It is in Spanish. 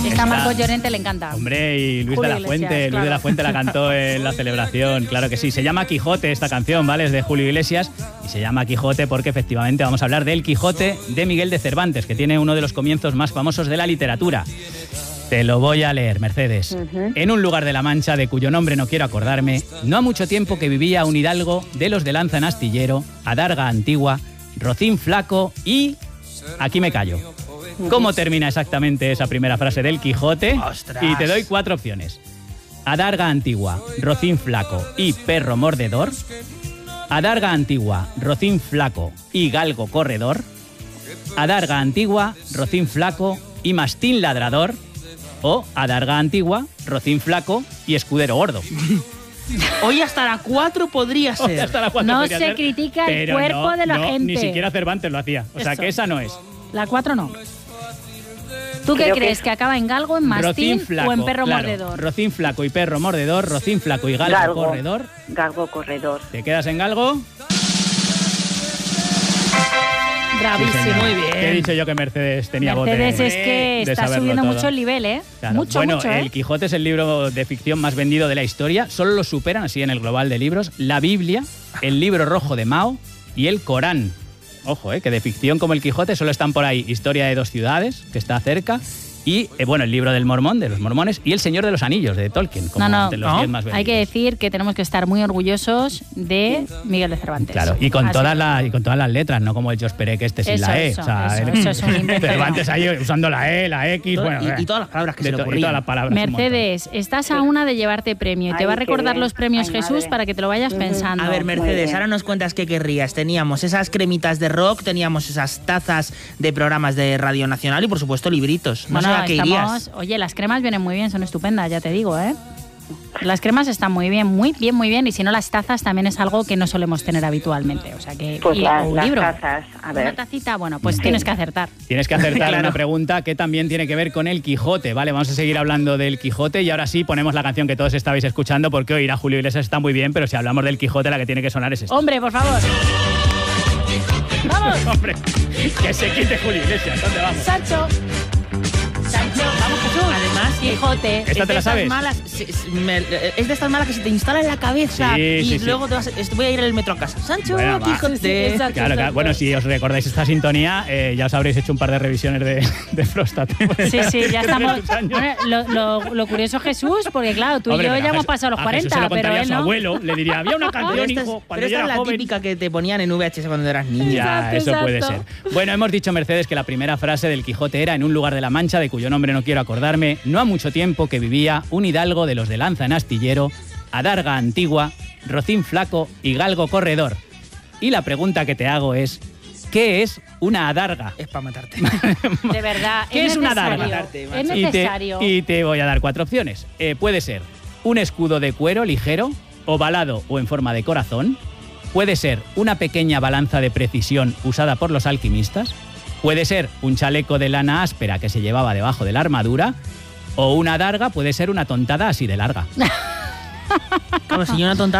Esta a Marcos Llorente le encanta. Hombre, y Luis Julio de la Iglesias, Fuente. claro. Luis de la Fuente la cantó en la celebración, claro que sí. Se llama Quijote esta canción, ¿vale? Es de Julio Iglesias y se llama Quijote porque efectivamente vamos a hablar del Quijote de Miguel de Cervantes, que tiene uno de los comienzos más famosos de la literatura. Te lo voy a leer, Mercedes. En un lugar de la Mancha, de cuyo nombre no quiero acordarme, no ha mucho tiempo que vivía un hidalgo de los de lanza en astillero, adarga antigua, rocín flaco y... Aquí me callo. ¿Cómo termina exactamente esa primera frase del Quijote? ¡Ostras! Y te doy 4 opciones. Adarga antigua, rocín flaco y perro mordedor. Adarga antigua, rocín flaco y galgo corredor. Adarga antigua, rocín flaco y mastín ladrador. O adarga antigua, rocín flaco y escudero gordo. Hoy hasta la 4 podría Hoy ser. hasta la 4 No podría se ser, critica el pero cuerpo de la no, gente. Ni siquiera Cervantes lo hacía. O sea Eso. que esa no es. La 4 no. ¿Tú qué Creo crees? que- ¿Que acaba en galgo, en mastín Rocín flaco, o en perro claro. mordedor? Rocín flaco y perro mordedor, rocín flaco y galgo, Galgo. corredor. Galgo corredor. ¿Te quedas en galgo? Bravísimo. señor. Muy bien. He dicho yo que Mercedes tenía Mercedes bote es que de está saberlo subiendo todo. mucho el nivel, ¿eh? Claro. Mucho, bueno, mucho, ¿eh? El Quijote es el libro de ficción más vendido de la historia. Solo lo superan, así en el global de libros, la Biblia, el libro rojo de Mao y el Corán. Ojo, que de ficción como el Quijote solo están por ahí Historia de 2 ciudades, que está cerca, y, bueno, el libro del Mormón, de los mormones, y El Señor de los Anillos, de Tolkien, como No, entre los 10 más vendidos. hay que decir que tenemos que estar muy orgullosos de Miguel de Cervantes. Claro, y con Así todas que- las letras, no como el Jos Perec este sin Eso, la E. eso, o sea, eso es un invento. Cervantes ahí usando la E, la X, Todo- bueno. y todas las palabras que se le y todas ocurrían. las palabras. un montón. Mercedes, estás a una de llevarte premio y te Ay, va a qué recordar bien. los premios Ay, Jesús madre. para que te lo vayas pensando. A ver, Muy Mercedes, bien. ahora nos cuentas qué querrías. Teníamos esas cremitas de rock, teníamos esas tazas de programas de Radio Nacional y, por supuesto, libritos. No sé a qué irías. Oye, las cremas vienen muy bien, son estupendas, ya te digo, ¿eh? Las cremas están muy bien, muy bien, muy bien. Y si no, las tazas también es algo que no solemos tener habitualmente. O sea que. Pues y- las, o un las libro. tazas, a Una ver. tacita, bueno, pues tienes que acertar. Tienes que acertar Claro. una pregunta que también tiene que ver con el Quijote, ¿vale? Vamos a seguir hablando del Quijote y ahora sí ponemos la canción que todos estabais escuchando porque oír a Julio Iglesias está muy bien, pero si hablamos del Quijote la que tiene que sonar es esta. Hombre, por favor. ¡Vamos! Hombre, que se quite Julio Iglesias, ¿dónde vamos? Sancho. Sancho, vamos Jesús. Además, Quijote. ¿Esta es te de la estas sabes? malas, es de estas malas que se te instala en la cabeza Sí, y sí, sí. luego te vas, voy a ir al metro a casa. Sancho, Bueno, va. Quijote. Sí, sí, exacto. Claro, claro. Bueno, si os recordáis esta sintonía, ya os habréis hecho un par de revisiones de próstata. Sí, sí, ya estamos. Muchos años. Bueno, lo curioso, Jesús, porque claro, tú Hombre, y yo pero ya a hemos Jesús- pasado los a 40, Jesús se lo pero contaría a él su no. abuelo, le diría, había una Pero canción, esta hijo, es, cuando pero yo esta es era la joven. típica que te ponían en VHS cuando eras niño. Ya, Exacto, eso puede ser. exacto. Bueno, hemos dicho, Mercedes, que la primera frase del Quijote era en un lugar de la Mancha, de cuyo nombre no quiero acordarme, no ha mucho tiempo que vivía un hidalgo de los de lanza en astillero, adarga antigua, rocín flaco y galgo corredor. Y la pregunta que te hago es, ¿qué es una adarga? Es para matarte. De verdad. ¿Qué es una necesario. adarga? Es necesario. Y te voy a dar 4 opciones. Puede ser un escudo de cuero ligero, ovalado o en forma de corazón. Puede ser una pequeña balanza de precisión usada por los alquimistas. Puede ser un chaleco de lana áspera que se llevaba debajo de la armadura. O una adarga puede ser una tontada así de larga. Como si yo una tonta